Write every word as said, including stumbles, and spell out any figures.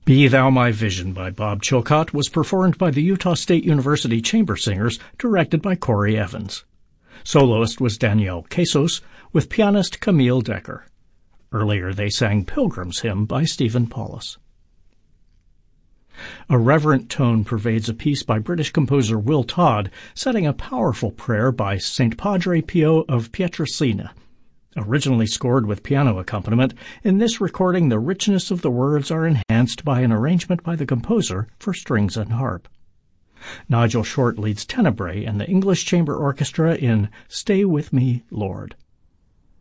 Be Thou My Vision by Bob Chilcott was performed by the Utah State University Chamber Singers, directed by Corey Evans. Soloist was Danielle Quesos, with pianist Camille Decker. Earlier they sang Pilgrim's Hymn by Stephen Paulus. A reverent tone pervades a piece by British composer Will Todd, setting a powerful prayer by Saint Padre Pio of Pietrelcina. Originally scored with piano accompaniment, in this recording the richness of the words are enhanced by an arrangement by the composer for strings and harp. Nigel Short leads tenebrae and the English Chamber Orchestra in Stay With Me, Lord.